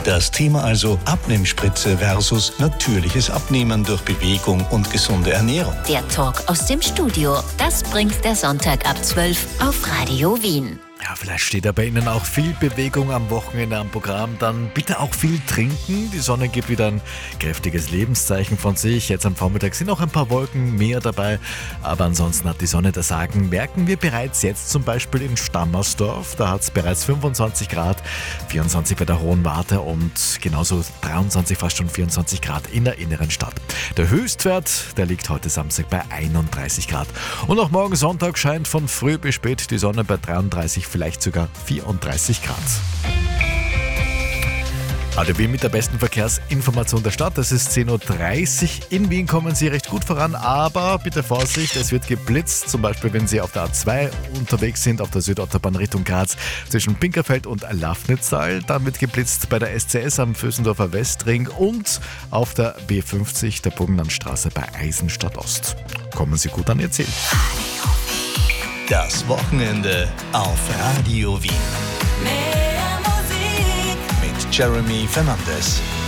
Das Thema also Abnehmspritze versus natürliches Abnehmen durch Bewegung und gesunde Ernährung. Der Talk aus dem Studio, das bringt der Sonntag ab 12 auf Radio Wien. Ja, vielleicht steht da bei Ihnen auch viel Bewegung am Wochenende am Programm. Dann bitte auch viel trinken. Die Sonne gibt wieder ein kräftiges Lebenszeichen von sich. Jetzt am Vormittag sind auch ein paar Wolken mehr dabei. Aber ansonsten hat die Sonne das Sagen. Merken wir bereits jetzt zum Beispiel in Stammersdorf. Da hat es bereits 25 Grad, 24 bei der Hohen Warte und genauso 23, fast schon 24 Grad in der inneren Stadt. Der Höchstwert, der liegt heute Samstag bei 31 Grad. Und auch morgen Sonntag scheint von früh bis spät die Sonne bei 33, vielleicht sogar 34 Grad. ADW mit der besten Verkehrsinformation der Stadt. Es ist 10.30 Uhr. In Wien kommen Sie recht gut voran, aber bitte Vorsicht, es wird geblitzt. Zum Beispiel, wenn Sie auf der A2 unterwegs sind, auf der Südautobahn Richtung Graz, zwischen Pinkerfeld und Lafnitztal. Dann wird geblitzt bei der SCS am Vösendorfer Westring und auf der B50 der Burgenlandstraße bei Eisenstadt Ost. Kommen Sie gut an Ihr Ziel. Das Wochenende auf Radio Wien. Mit Jeremy Fernandes.